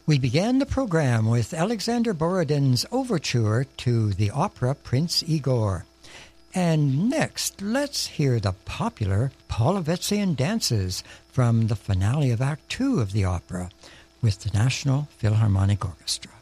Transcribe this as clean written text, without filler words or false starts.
We began the program with Alexander Borodin's overture to the opera Prince Igor. And next, let's hear the popular Polovetzian dances from the finale of Act Two of the opera with the National Philharmonic Orchestra.